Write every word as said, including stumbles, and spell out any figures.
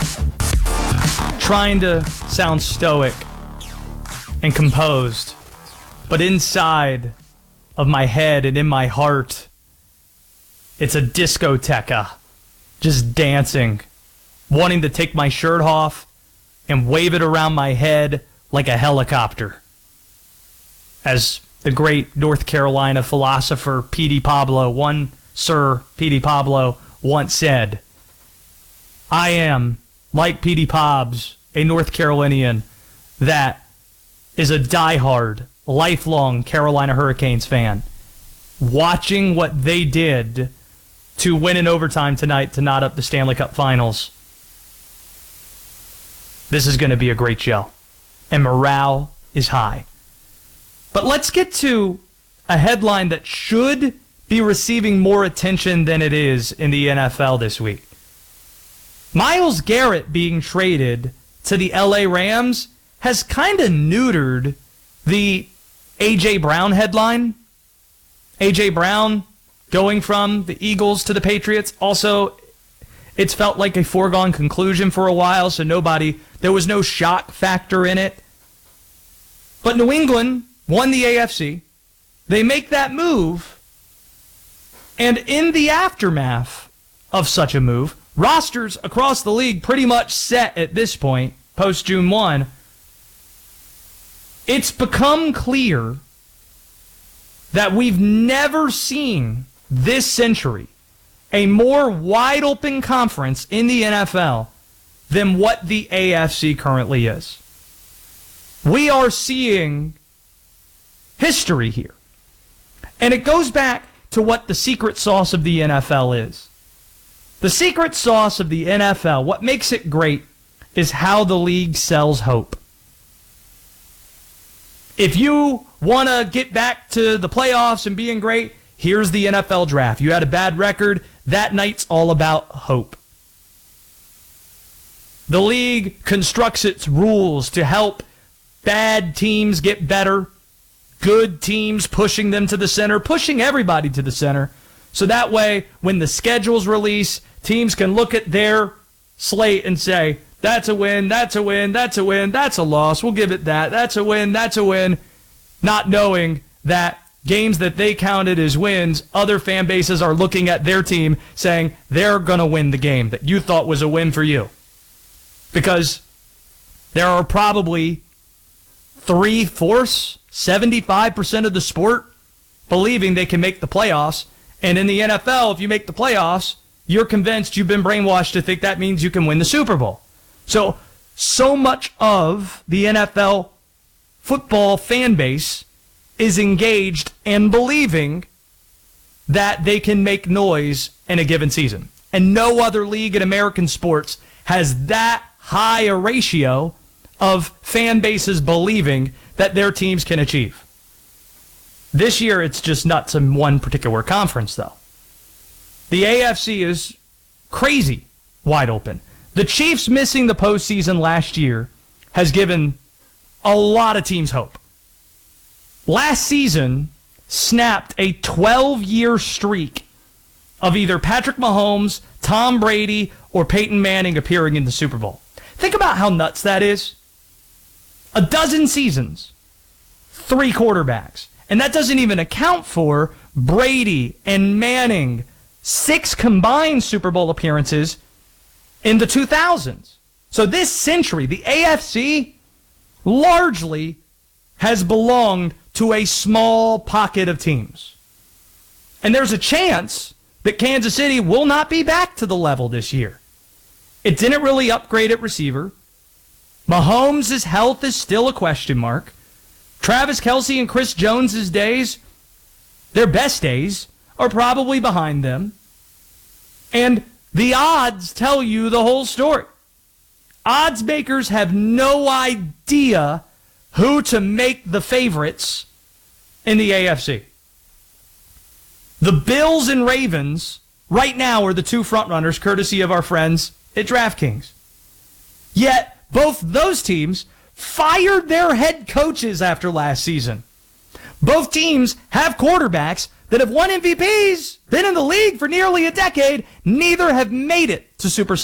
trying to sound stoic and composed, but inside of my head and in my heart, it's a discoteca, just dancing, wanting to take my shirt off and wave it around my head like a helicopter. As the great North Carolina philosopher P D Pablo, one Sir P D Pablo, once said, I am, like P D Pabs, a North Carolinian that is a diehard, lifelong Carolina Hurricanes fan. Watching what they did to win in overtime tonight to knot up the Stanley Cup Finals, this is going to be a great show. And morale is high. But let's get to a headline that should be receiving more attention than it is in the N F L this week. Myles Garrett being traded to the L A Rams has kind of neutered the A J. Brown headline. A J. Brown going from the Eagles to the Patriots. Also, it's felt like a foregone conclusion for a while, so nobody, there was no shock factor in it. But New England won the A F C. They make that move. And in the aftermath of such a move, rosters across the league pretty much set at this point, post-June first. It's become clear that we've never seen this century a more wide-open conference in the N F L than what the A F C currently is. We are seeing history here. And it goes back to what the secret sauce of the N F L is. The secret sauce of the N F L, what makes it great, is how the league sells hope. If you want to get back to the playoffs and being great, here's the N F L draft. You had a bad record, that night's all about hope. The league constructs its rules to help bad teams get better, good teams pushing them to the center, pushing everybody to the center, so that way when the schedules release, teams can look at their slate and say, that's a win, that's a win, that's a win, that's a loss, we'll give it that, that's a win, that's a win, not knowing that games that they counted as wins, other fan bases are looking at their team saying they're going to win the game that you thought was a win for you. Because there are probably three-fourths, seventy-five percent of the sport believing they can make the playoffs. And in the N F L, if you make the playoffs, you're convinced you've been brainwashed to think that means you can win the Super Bowl. So, so much of the N F L football fan base is engaged and believing that they can make noise in a given season. And no other league in American sports has that high a ratio of fan bases believing that their teams can achieve. This year, it's just nuts in one particular conference, though. The A F C is crazy wide open. The Chiefs missing the postseason last year has given a lot of teams hope. Last season snapped a twelve-year streak of either Patrick Mahomes, Tom Brady, or Peyton Manning appearing in the Super Bowl. Think about how nuts that is. A dozen seasons, three quarterbacks. And that doesn't even account for Brady and Manning, six combined Super Bowl appearances in the two thousands. So this century, the A F C largely has belonged to a small pocket of teams. And there's a chance that Kansas City will not be back to the level this year. It didn't really upgrade at receiver. Mahomes' health is still a question mark. Travis Kelce and Chris Jones' days, their best days, are probably behind them. And the odds tell you the whole story. Odds makers have no idea who to make the favorites in the A F C. The Bills and Ravens right now are the two frontrunners, courtesy of our friends at DraftKings. Yet, both those teams fired their head coaches after last season. Both teams have quarterbacks that have won M V Ps, been in the league for nearly a decade. Neither have made it to Super